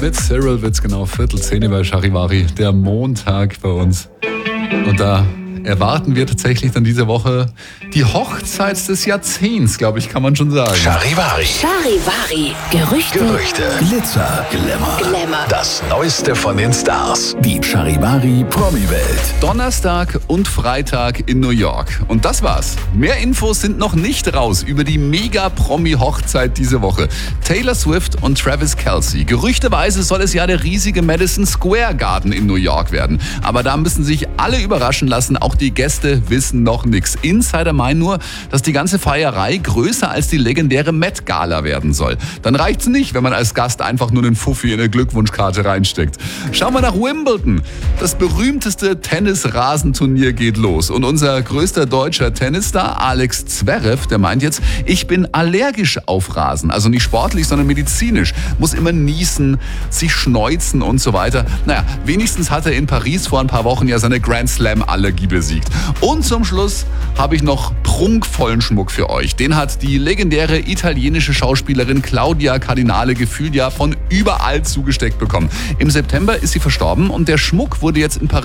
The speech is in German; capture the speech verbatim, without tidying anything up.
Mit Cyril wird's genau Viertel zehn bei Charivari, der Montag bei uns. Und da erwarten wir tatsächlich dann diese Woche die Hochzeit des Jahrzehnts, glaube ich, kann man schon sagen. Charivari. Charivari. Gerüchte. Gerüchte. Glitzer, Glamour. Glamour. Das Neueste von den Stars. Die Charivari Promi-Welt. Donnerstag und Freitag in New York. Und das war's. Mehr Infos sind noch nicht raus über die Mega-Promi-Hochzeit diese Woche. Taylor Swift und Travis Kelce. Gerüchteweise soll es ja der riesige Madison Square Garden in New York werden. Aber da müssen sich alle überraschen lassen. Auch die Gäste wissen noch nichts. Insider meinen nur, dass die ganze Feierei größer als die legendäre Met Gala werden soll. Dann reicht's nicht, wenn man als Gast einfach nur einen Fuffi in eine Glückwunschkarte reinsteckt. Schauen wir nach Wimbledon. Das berühmteste Tennisrasenturnier geht los. Und unser größter deutscher Tennisstar Alex Zverev, der meint jetzt, ich bin allergisch auf Rasen. Also nicht sportlich, sondern medizinisch. Muss immer niesen, sich schneuzen und so weiter. Naja, wenigstens hat er in Paris vor ein paar Wochen ja seine Grand Slam-Allergie besiegt. Und zum Schluss habe ich noch prunkvollen Schmuck für euch. Den hat die legendäre italienische Schauspielerin Claudia Cardinale gefühlt ja von überall zugesteckt bekommen. Im September ist sie verstorben und der Schmuck wurde jetzt in Paris